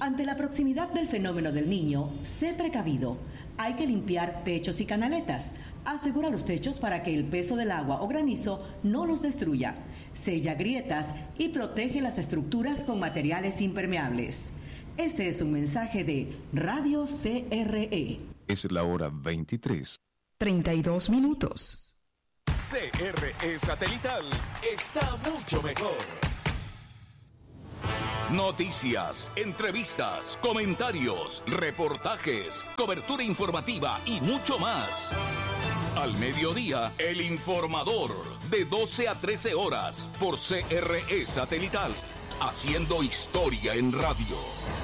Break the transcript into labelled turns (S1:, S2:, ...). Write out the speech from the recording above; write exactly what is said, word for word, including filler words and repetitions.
S1: Ante la proximidad del fenómeno del Niño, sé precavido. Hay que limpiar techos y canaletas. Asegura los techos para que el peso del agua o granizo no los destruya. Sella grietas y protege las estructuras con materiales impermeables. Este es un mensaje de Radio C R E.
S2: Es la hora veintitrés.
S3: treinta y dos minutos.
S4: C R E Satelital está mucho mejor. Noticias, entrevistas, comentarios, reportajes, cobertura informativa y mucho más. Al mediodía, El Informador, de doce a trece horas, por C R E Satelital, haciendo historia en radio.